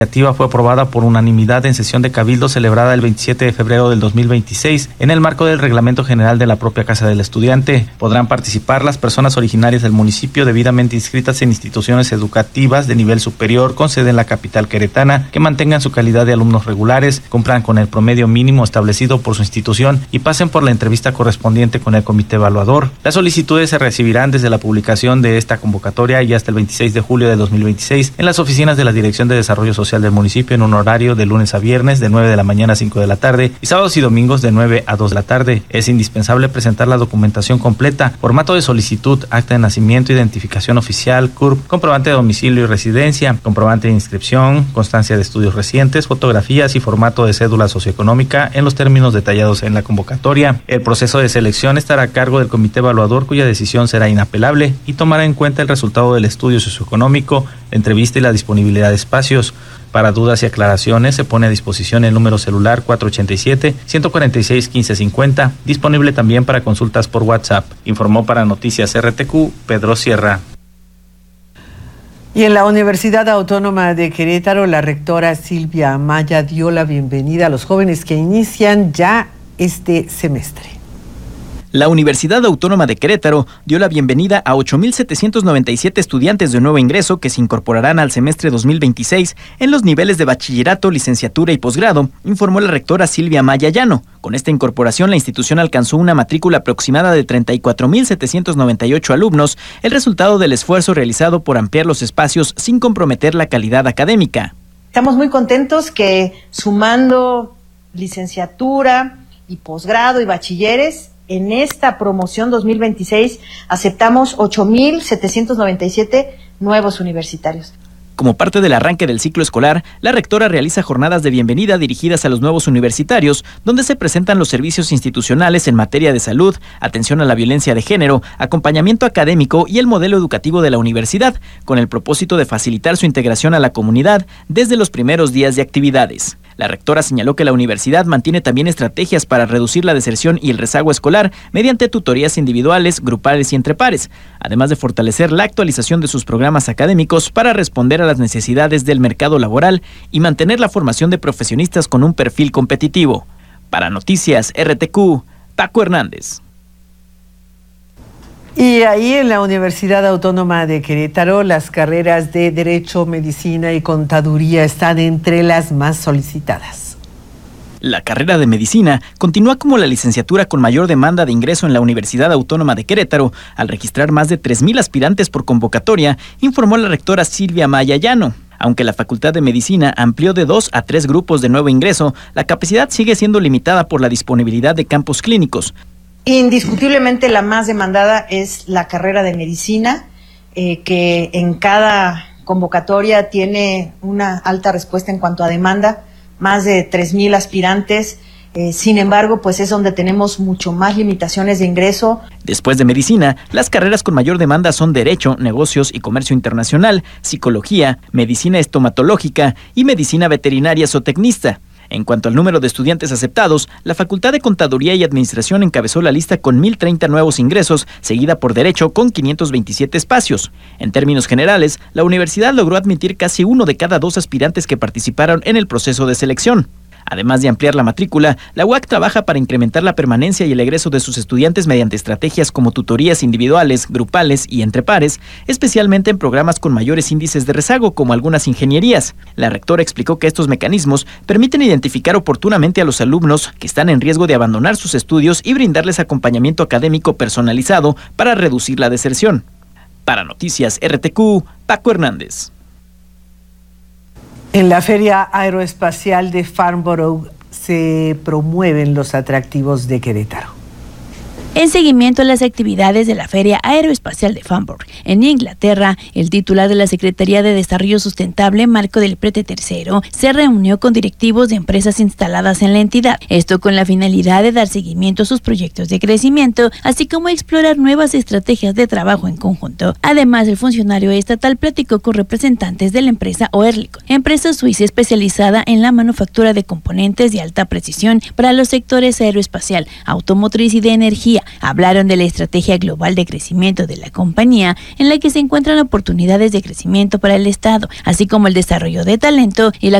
La iniciativa fue aprobada por unanimidad en sesión de Cabildo celebrada el 27 de febrero del 2026 en el marco del Reglamento General de la propia Casa del Estudiante. Podrán participar las personas originarias del municipio debidamente inscritas en instituciones educativas de nivel superior con sede en la capital queretana, que mantengan su calidad de alumnos regulares, cumplan con el promedio mínimo establecido por su institución y pasen por la entrevista correspondiente con el comité evaluador. Las solicitudes se recibirán desde la publicación de esta convocatoria y hasta el 26 de julio de 2026 en las oficinas de la Dirección de Desarrollo Social del municipio en un horario de lunes a viernes de 9 de la mañana a 5 de la tarde y sábados y domingos de 9 a 2 de la tarde. Es indispensable presentar la documentación completa, formato de solicitud, acta de nacimiento, identificación oficial, CURP, comprobante de domicilio y residencia, comprobante de inscripción, constancia de estudios recientes, fotografías y formato de cédula socioeconómica en los términos detallados en la convocatoria. El proceso de selección estará a cargo del comité evaluador, cuya decisión será inapelable y tomará en cuenta el resultado del estudio socioeconómico, la entrevista y la disponibilidad de espacios. Para dudas y aclaraciones se pone a disposición el número celular 487-146-1550, disponible también para consultas por WhatsApp. Informó para Noticias RTQ, Pedro Sierra. Y en la Universidad Autónoma de Querétaro, la rectora Silvia Amaya dio la bienvenida a los jóvenes que inician ya este semestre. La Universidad Autónoma de Querétaro dio la bienvenida a 8,797 estudiantes de nuevo ingreso que se incorporarán al semestre 2026 en los niveles de bachillerato, licenciatura y posgrado, informó la rectora Silvia Amaya Llano. Con esta incorporación, la institución alcanzó una matrícula aproximada de 34,798 alumnos, el resultado del esfuerzo realizado por ampliar los espacios sin comprometer la calidad académica. Estamos muy contentos que sumando licenciatura y posgrado y bachilleres, en esta promoción 2026 aceptamos 8,797 nuevos universitarios. Como parte del arranque del ciclo escolar, la rectora realiza jornadas de bienvenida dirigidas a los nuevos universitarios, donde se presentan los servicios institucionales en materia de salud, atención a la violencia de género, acompañamiento académico y el modelo educativo de la universidad, con el propósito de facilitar su integración a la comunidad desde los primeros días de actividades. La rectora señaló que la universidad mantiene también estrategias para reducir la deserción y el rezago escolar mediante tutorías individuales, grupales y entre pares, además de fortalecer la actualización de sus programas académicos para responder a las necesidades del mercado laboral y mantener la formación de profesionistas con un perfil competitivo. Para Noticias RTQ, Paco Hernández. Y ahí en la Universidad Autónoma de Querétaro, las carreras de Derecho, Medicina y Contaduría están entre las más solicitadas. La carrera de Medicina continúa como la licenciatura con mayor demanda de ingreso en la Universidad Autónoma de Querétaro, al registrar más de 3,000 aspirantes por convocatoria, informó la rectora Silvia Amaya Llano. Aunque la Facultad de Medicina amplió de 2 a 3 grupos de nuevo ingreso, la capacidad sigue siendo limitada por la disponibilidad de campos clínicos. Indiscutiblemente la más demandada es la carrera de medicina, que en cada convocatoria tiene una alta respuesta en cuanto a demanda, más de 3,000 aspirantes. Sin embargo, pues es donde tenemos mucho más limitaciones de ingreso. Después de medicina, las carreras con mayor demanda son Derecho, Negocios y Comercio Internacional, Psicología, Medicina Estomatológica y Medicina Veterinaria Zootecnista. En cuanto al número de estudiantes aceptados, la Facultad de Contaduría y Administración encabezó la lista con 1,030 nuevos ingresos, seguida por Derecho con 527 espacios. En términos generales, la universidad logró admitir casi 1 de cada 2 aspirantes que participaron en el proceso de selección. Además de ampliar la matrícula, la UAC trabaja para incrementar la permanencia y el egreso de sus estudiantes mediante estrategias como tutorías individuales, grupales y entre pares, especialmente en programas con mayores índices de rezago como algunas ingenierías. La rectora explicó que estos mecanismos permiten identificar oportunamente a los alumnos que están en riesgo de abandonar sus estudios y brindarles acompañamiento académico personalizado para reducir la deserción. Para Noticias RTQ, Paco Hernández. En la Feria Aeroespacial de Farnborough se promueven los atractivos de Querétaro. En seguimiento a las actividades de la Feria Aeroespacial de Farnborough, en Inglaterra, el titular de la Secretaría de Desarrollo Sustentable, Marco del Prete III, se reunió con directivos de empresas instaladas en la entidad, esto con la finalidad de dar seguimiento a sus proyectos de crecimiento, así como explorar nuevas estrategias de trabajo en conjunto. Además, el funcionario estatal platicó con representantes de la empresa Oerlikon, empresa suiza especializada en la manufactura de componentes de alta precisión para los sectores aeroespacial, automotriz y de energía, feria. Hablaron de la estrategia global de crecimiento de la compañía, en la que se encuentran oportunidades de crecimiento para el Estado, así como el desarrollo de talento y la